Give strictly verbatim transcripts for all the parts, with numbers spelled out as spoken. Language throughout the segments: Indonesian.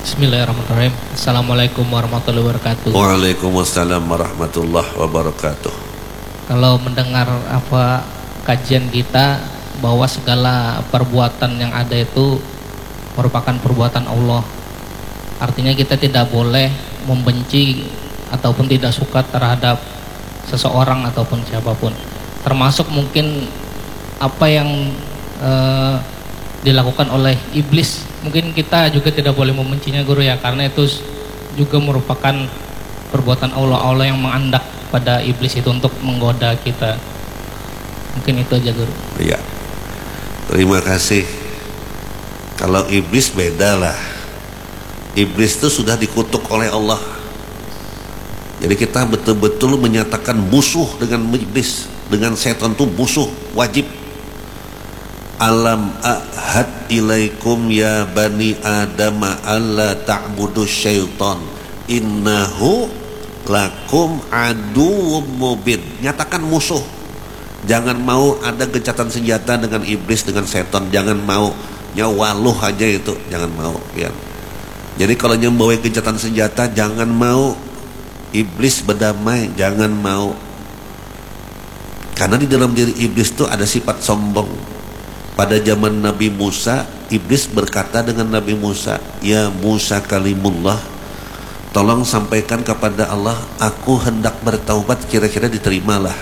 Bismillahirrahmanirrahim. Assalamualaikum warahmatullahi wabarakatuh. Waalaikumsalam warahmatullahi wabarakatuh. Kalau mendengar apa kajian kita bahwa segala perbuatan yang ada itu merupakan perbuatan Allah, artinya kita tidak boleh membenci ataupun tidak suka terhadap seseorang ataupun siapapun, termasuk mungkin apa yang eh, dilakukan oleh iblis. Mungkin kita juga tidak boleh membencinya guru ya, karena itu juga merupakan perbuatan Allah. Allah yang mengandak pada iblis itu untuk menggoda kita. Mungkin itu aja guru. Iya, terima kasih. Kalau iblis beda lah. Iblis itu sudah dikutuk oleh Allah. Jadi kita betul-betul menyatakan musuh dengan iblis, dengan setan itu musuh wajib. Alam ahad ilaikum ya bani adam alla ta'budu syaitan innahu lakum aduwwum mubin. Nyatakan musuh. Jangan mau ada gencatan senjata dengan iblis, dengan setan. Jangan mau nyawaluh aja itu, jangan mau ya. Jadi kalau nyembawa gencatan senjata, jangan mau iblis berdamai, jangan mau. Karena di dalam diri iblis itu ada sifat sombong. Pada zaman Nabi Musa, iblis berkata dengan Nabi Musa, "Ya Musa kalimullah, tolong sampaikan kepada Allah, aku hendak bertaubat, kira-kira diterimalah."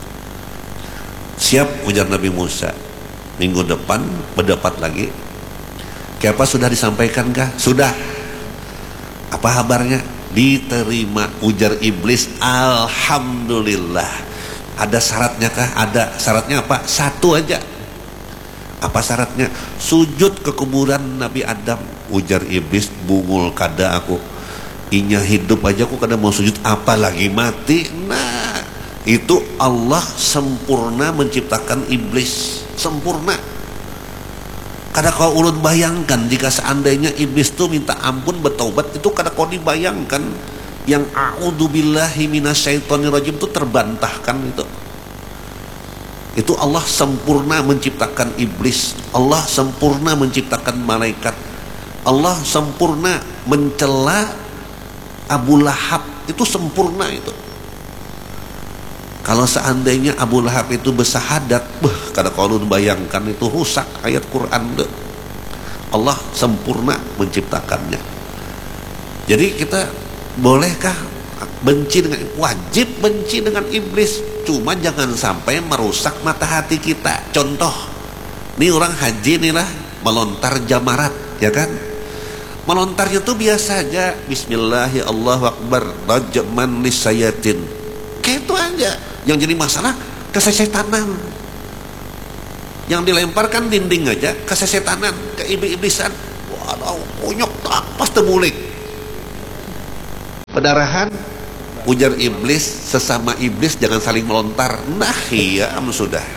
Siap, ujar Nabi Musa. Minggu depan berdebat lagi. Kenapa sudah disampaikan kah? Sudah. Apa kabarnya? Diterima, ujar iblis. Alhamdulillah. Ada syaratnya kah? Ada. Syaratnya apa? Satu aja. Apa syaratnya? Sujud ke kuburan Nabi Adam. Ujar iblis, bungul kada aku. Inya hidup aja aku kada mau sujud, apalagi mati. Nah, itu Allah sempurna menciptakan iblis. Sempurna. Kada kau ulun bayangkan jika seandainya iblis itu minta ampun bertaubat, itu kada kau dibayangkan. Yang a'udzubillahi minasyaitonirrajim itu terbantahkan itu. Itu Allah sempurna menciptakan iblis. Allah sempurna menciptakan malaikat. Allah sempurna mencela Abu Lahab. Itu sempurna itu. Kalau seandainya Abu Lahab itu bersahadat, beh, kada kalau bayangkan itu rusak ayat Quran deh. Allah sempurna menciptakannya. Jadi kita bolehkah benci dengan, wajib benci dengan iblis, cuma jangan sampai merusak mata hati kita. Contoh, ini orang haji nih lah, melontar jamarat, ya kan? Melontarnya tuh biasa aja, Bismillahirrahmanirrahim, Allahu Akbar, rajman lisayatin, kayak itu aja. Yang jadi masalah kesesetanan, yang dilemparkan dinding aja kesesetanan, ke iblis-iblisan. Waduh, punyok tak pas temulik, pendarahan. Ujar iblis, sesama iblis jangan saling melontar. Nah iya, sudah.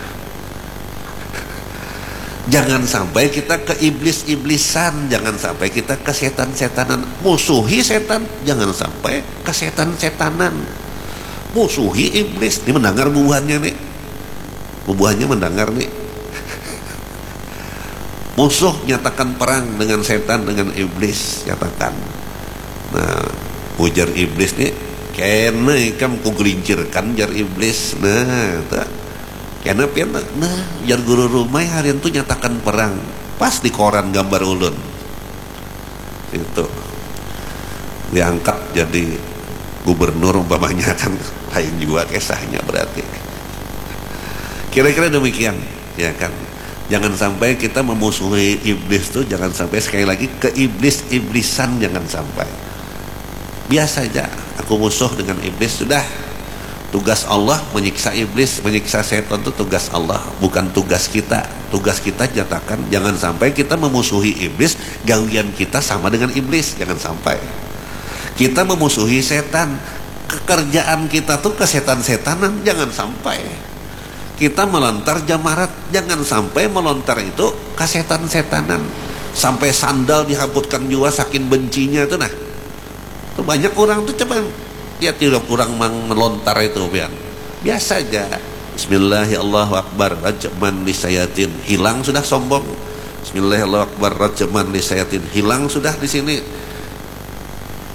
Jangan sampai kita ke iblis-iblisan, jangan sampai kita ke setan-setanan. Musuhi setan, jangan sampai ke setan-setanan. Musuhi iblis. Ini mendengar bubuhannya nih. Bubuhannya mendengar nih. Musuh nyatakan perang dengan setan, dengan iblis, nyatakan. Nah, ujar iblis nih, karena ikam ku gelincirkan jar iblis. Nah, tak. Karena piana, nah, jar guru rumah harian tuh nyatakan perang. Pas di koran gambar ulun. Itu. Diangkat jadi gubernur umpamanya, kan lain juga kisahnya berarti. Kira-kira demikian, ya kan? Jangan sampai kita memusuhi iblis tuh, jangan sampai, sekali lagi, ke iblis-iblisan jangan sampai. Biasa aja, aku musuh dengan iblis, sudah. Tugas Allah menyiksa iblis, menyiksa setan itu tugas Allah, bukan tugas kita. Tugas kita nyatakan, jangan sampai kita memusuhi iblis, gawian kita sama dengan iblis, jangan sampai. Kita memusuhi setan, pekerjaan kita tuh kesetan-setanan, jangan sampai. Kita melontar jamarat, jangan sampai melontar itu kesetan-setanan. Sampai sandal dihaputkan juga saking bencinya itu. Nah, tuh banyak orang tuh coba ya, tidak kurang melontar itu pian. Biasa aja. Bismillahirrahmanirrahim, rajman lisayatin, hilang sudah sombong. Bismillahirrahmanirrahim, rajman lisayatin, hilang sudah di sini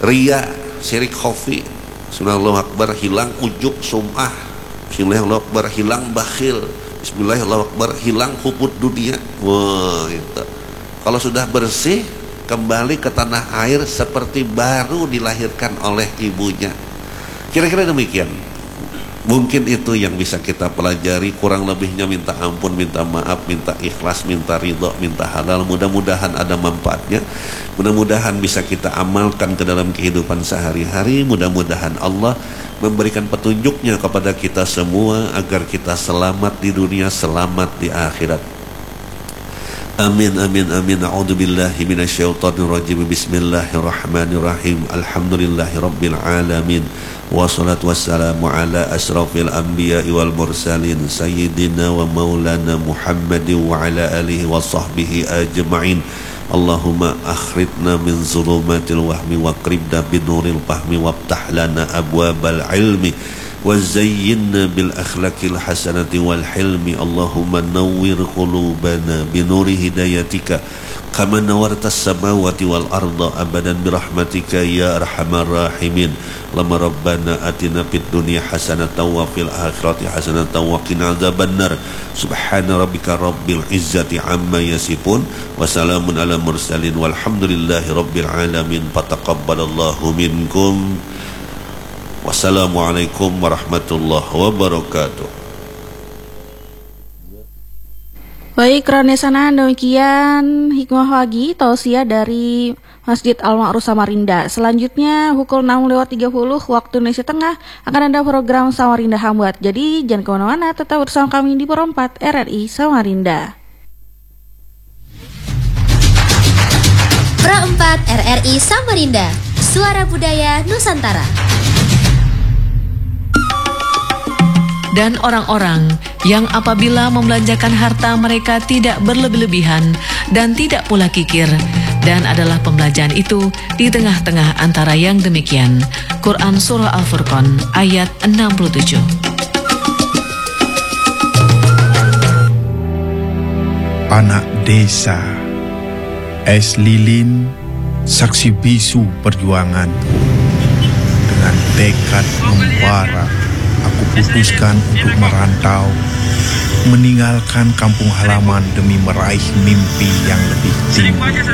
ria, syirik khafi, Bismillahirrahmanirrahim akbar, hilang ujub, sum'ah, Bismillahirrahmanirrahim akbar, hilang bakhil, Bismillahirrahmanirrahim akbar, hilang hubud dunia. Wah, itu. Kalau sudah bersih, kembali ke tanah air seperti baru dilahirkan oleh ibunya. Kira-kira demikian. Mungkin itu yang bisa kita pelajari. Kurang lebihnya minta ampun, minta maaf, minta ikhlas, minta ridho, minta halal. Mudah-mudahan ada manfaatnya. Mudah-mudahan bisa kita amalkan ke dalam kehidupan sehari-hari. Mudah-mudahan Allah memberikan petunjuknya kepada kita semua agar kita selamat di dunia, selamat di akhirat. Amin amin amin. A'udzubillahi minasyaitonirrajim. Bismillahirrahmanirrahim. Alhamdulillahirabbil alamin. Wassalatu wassalamu ala asrafil anbiya'i wal mursalin sayyidina wa maulana Muhammadin wa ala alihi wa sahbihi ajma'in. Allahumma akhrijna min zulumatil wahmi wa qribna binuril fahmi waftah lana abwabal ilmi wa zayyinna bil akhlaqil hasanati wal hilmi. Allahumma nawwir qulubana binuri hidayatika kama nawartas samawati wal arda abadan birahmatika ya arhamar rahimin. Allahumma rabbana atina fid dunya hasanatan wa fil akhirati hasanatan wa qina adzabannar. Subhana rabbika rabbil izzati amma yasifun wa salamun ala mursalin walhamdulillahi rabbil alamin. Fataqabbalallahu minkum. Wassalamualaikum warahmatullahi wabarakatuh. Baik, Ranesana demikian hikmah lagi tausiah dari Masjid Al-Ma'ruf Samarinda. Selanjutnya pukul enam lewat tiga puluh waktu Indonesia Tengah akan ada program Samarinda Hambat. Jadi jangan kemana-mana, tetap bersama kami di Pro empat R R I Samarinda. Pro empat R R I Samarinda, suara budaya Nusantara. Dan orang-orang yang apabila membelanjakan harta mereka tidak berlebih-lebihan dan tidak pula kikir, dan adalah pembelanjaan itu di tengah-tengah antara yang demikian. Quran Surah Al-Furqan ayat enam puluh tujuh. Anak desa, es lilin, saksi bisu perjuanganku. Dengan tekad membara, aku putuskan untuk merantau, meninggalkan kampung halaman demi meraih mimpi yang lebih tinggi.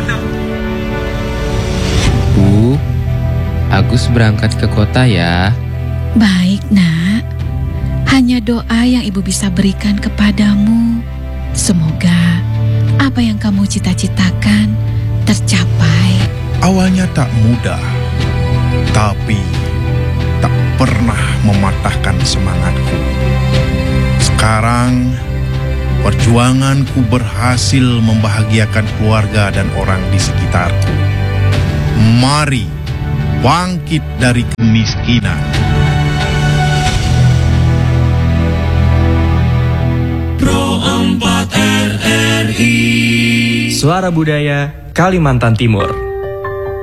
Bu, Agus berangkat ke kota ya. Baik, Nak. Hanya doa yang Ibu bisa berikan kepadamu. Semoga apa yang kamu cita-citakan tercapai. Awalnya tak mudah, tapi tak pernah mematahkan semangatku. Sekarang, perjuanganku berhasil membahagiakan keluarga dan orang di sekitarku. Mari bangkit dari kemiskinan. Pro empat R R I, suara budaya Kalimantan Timur.